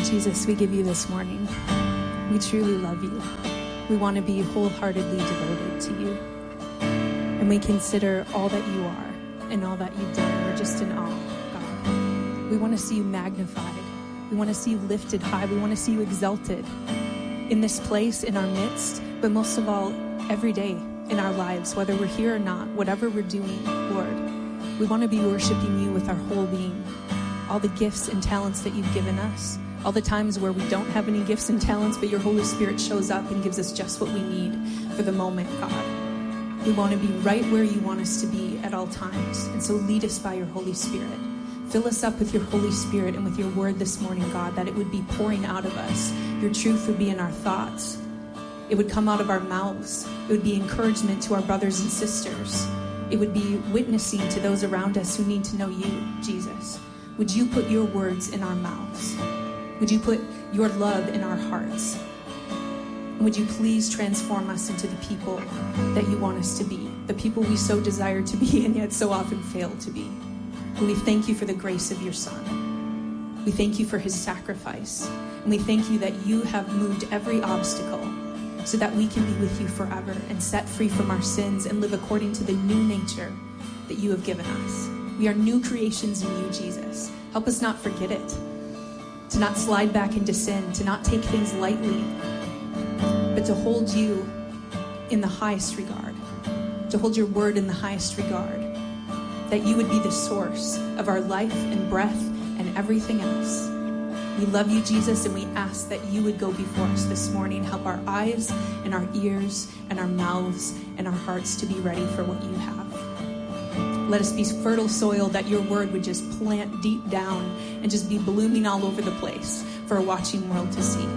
Jesus, we give you this morning. We truly love you. We want to be wholeheartedly devoted to you. And we consider all that you are and all that you've done. We're just in awe, God. We want to see you magnified. We want to see you lifted high. We want to see you exalted in this place, in our midst, but most of all, every day in our lives, whether we're here or not, whatever we're doing, Lord, we want to be worshiping you with our whole being. All the gifts and talents that you've given us, all the times where we don't have any gifts and talents, but your Holy Spirit shows up and gives us just what we need for the moment, God. We want to be right where you want us to be at all times. And so lead us by your Holy Spirit. Fill us up with your Holy Spirit and with your word this morning, God, that it would be pouring out of us. Your truth would be in our thoughts. It would come out of our mouths. It would be encouragement to our brothers and sisters. It would be witnessing to those around us who need to know you, Jesus. Would you put your words in our mouths? Would you put your love in our hearts? And would you please transform us into the people that you want us to be, the people we so desire to be and yet so often fail to be. And we thank you for the grace of your Son. We thank you for his sacrifice. And we thank you that you have moved every obstacle so that we can be with you forever and set free from our sins and live according to the new nature that you have given us. We are new creations in you, Jesus. Help us not forget it, to not slide back into sin, to not take things lightly, but to hold you in the highest regard, to hold your word in the highest regard, that you would be the source of our life and breath and everything else. We love you, Jesus, and we ask that you would go before us this morning. Help our eyes and our ears and our mouths and our hearts to be ready for what you have. Let us be fertile soil that your word would just plant deep down and just be blooming all over the place for a watching world to see.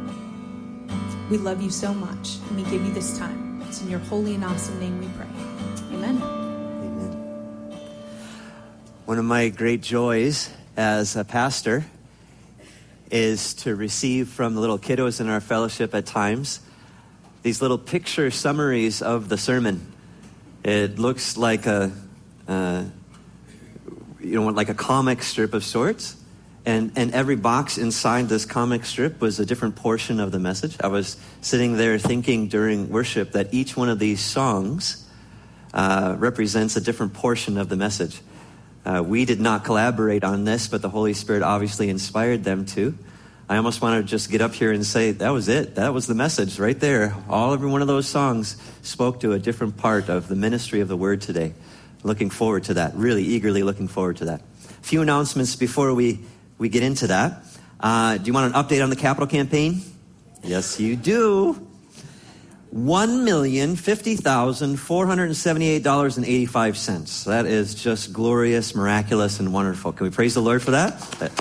We love you so much, and we give you this time. It's in your holy and awesome name we pray. Amen. Amen. One of my great joys as a pastor is to receive from the little kiddos in our fellowship at times these little picture summaries of the sermon. It looks like like a comic strip of sorts, and every box inside this comic strip was a different portion of the message. I was sitting there thinking during worship that each one of these songs represents a different portion of the message. We did not collaborate on this, but the Holy Spirit obviously inspired them to. I almost want to just get up here and say, that was it. That was the message right there. Every one of those songs spoke to a different part of the ministry of the word today. Looking forward to that, really eagerly looking forward to that. A few announcements before we get into that. Do you want an update on the capital campaign? Yes, you do. $1,050,478.85. That is just glorious, miraculous, and wonderful. Can we praise the Lord for that?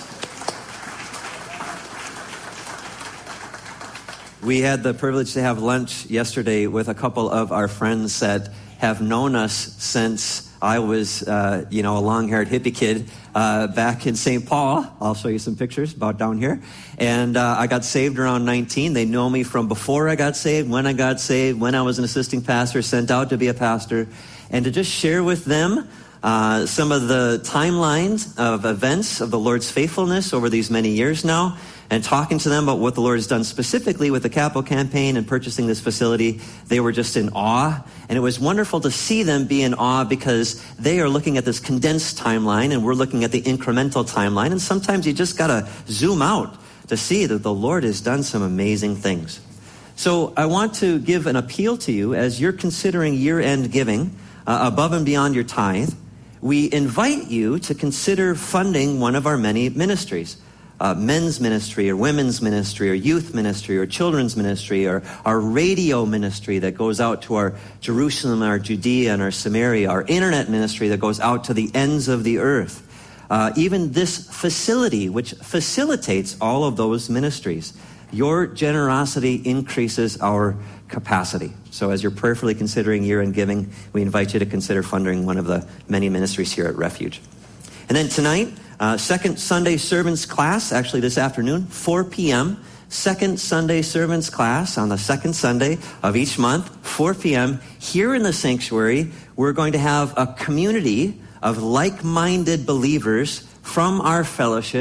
We had the privilege to have lunch yesterday with a couple of our friends that have known us since I was, a long-haired hippie kid back in St. Paul. I'll show you some pictures about down here. And I got saved around 19. They know me from before I got saved, when I got saved, when I was an assisting pastor, sent out to be a pastor. And to just share with them some of the timelines of events of the Lord's faithfulness over these many years now, and talking to them about what the Lord has done specifically with the capital campaign and purchasing this facility. They were just in awe. And it was wonderful to see them be in awe because they are looking at this condensed timeline and we're looking at the incremental timeline. And sometimes you just got to zoom out to see that the Lord has done some amazing things. So I want to give an appeal to you as you're considering year-end giving above and beyond your tithe. We invite you to consider funding one of our many ministries. Men's ministry or women's ministry or youth ministry or children's ministry or our radio ministry that goes out to our Jerusalem, our Judea and our Samaria, our internet ministry that goes out to the ends of the earth. Even this facility which facilitates all of those ministries. Your generosity increases our capacity. So as you're prayerfully considering year-end giving, we invite you to consider funding one of the many ministries here at Refuge. And then tonight, second Sunday servants class, actually this afternoon, 4 p.m., second Sunday servants class on the second Sunday of each month, 4 p.m. Here in the sanctuary, we're going to have a community of like-minded believers from our fellowship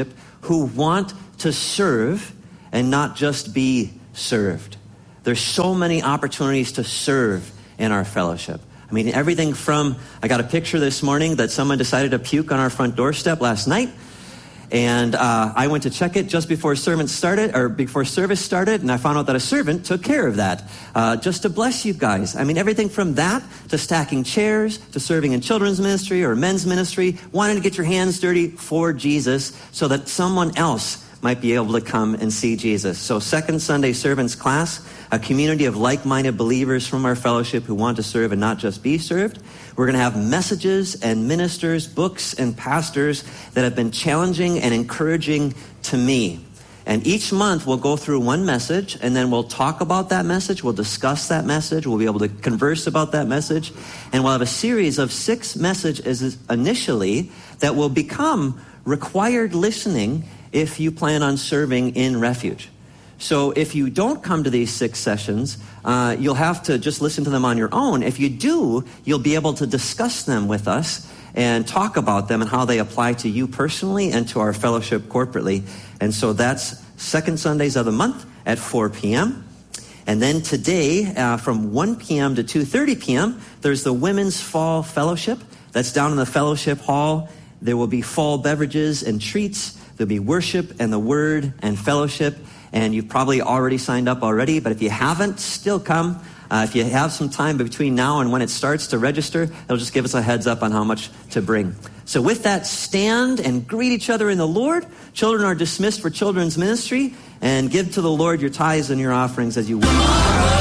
who want to serve and not just be served. There's so many opportunities to serve in our fellowship. I mean, everything from, I got a picture this morning that someone decided to puke on our front doorstep last night. And I went to check it just before service started, and I found out that a servant took care of that, just to bless you guys. I mean, everything from that to stacking chairs to serving in children's ministry or men's ministry, wanting to get your hands dirty for Jesus so that someone else might be able to come and see Jesus. So Second Sunday Servants class, a community of like-minded believers from our fellowship who want to serve and not just be served. We're going to have messages and ministers, books and pastors that have been challenging and encouraging to me. And each month we'll go through one message, and then we'll talk about that message. We'll discuss that message. We'll be able to converse about that message. And we'll have a series of 6 messages initially that will become required listening if you plan on serving in Refuge. So if you don't come to these 6 sessions, you'll have to just listen to them on your own. If you do, you'll be able to discuss them with us and talk about them and how they apply to you personally and to our fellowship corporately. And so that's second Sundays of the month at 4 p.m. And then today, from 1 p.m. to 2:30 p.m., there's the Women's Fall Fellowship. That's down in the fellowship hall. There will be fall beverages and treats. There'll be worship and the word and fellowship. And you've probably already signed up already, but if you haven't, still come. If you have some time between now and when it starts to register, it'll just give us a heads up on how much to bring. So with that, stand and greet each other in the Lord. Children are dismissed for children's ministry, and give to the Lord your tithes and your offerings as you will.